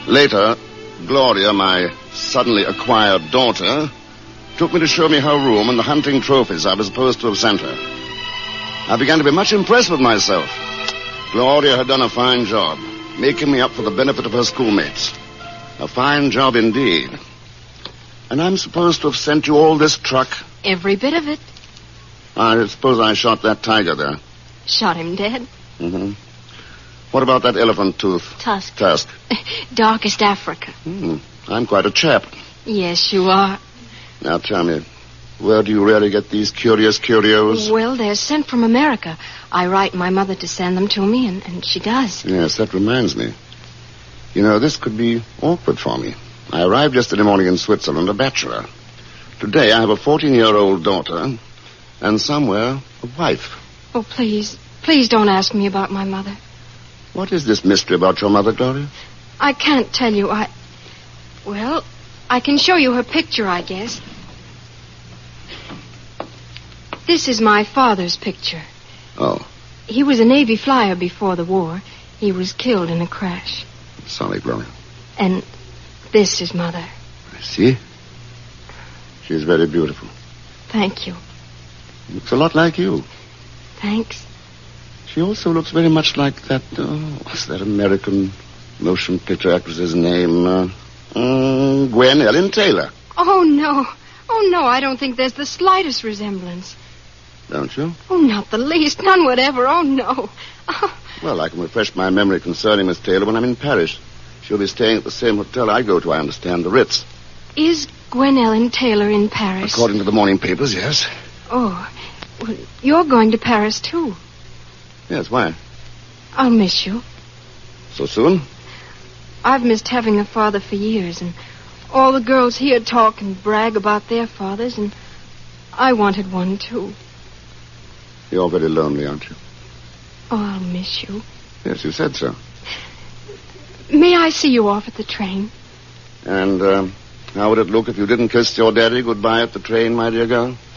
Later, Gloria, my suddenly acquired daughter, took me to show me her room and the hunting trophies I was supposed to have sent her. I began to be much impressed with myself. Gloria had done a fine job, making me up for the benefit of her schoolmates. A fine job indeed. And I'm supposed to have sent you all this truck? Every bit of it. I suppose I shot that tiger there. Shot him dead. Mm-hmm. What about that elephant tooth? Tusk. Darkest Africa. I'm quite a chap. Yes, you are. Now tell me, where do you really get these curious curios? Well, they're sent from America. I write my mother to send them to me, and she does. Yes, that reminds me. You know, this could be awkward for me. I arrived yesterday morning in Switzerland, a bachelor. Today I have a 14-year-old daughter, and somewhere a wife. Oh, please don't ask me about my mother. What is this mystery about your mother, Gloria? I can't tell you. Well, I can show you her picture, I guess. This is my father's picture. Oh. He was a Navy flyer before the war. He was killed in a crash. Sorry, Gloria. And this is Mother. I see. She's very beautiful. Thank you. Looks a lot like you. Thanks. She also looks very much like that, what's that American motion picture actress's name? Gwen Ellen Taylor. Oh, no, I don't think there's the slightest resemblance. Don't you? Oh, not the least, none whatever, oh, no. Oh. Well, I can refresh my memory concerning Miss Taylor when I'm in Paris. She'll be staying at the same hotel I go to, I understand, the Ritz. Is Gwen Ellen Taylor in Paris? According to the morning papers, yes. Oh, well, you're going to Paris, too. Yes, why? I'll miss you. So soon? I've missed having a father for years, and all the girls here talk and brag about their fathers, and I wanted one, too. You're very lonely, aren't you? Oh, I'll miss you. Yes, you said so. May I see you off at the train? And, how would it look if you didn't kiss your daddy goodbye at the train, my dear girl?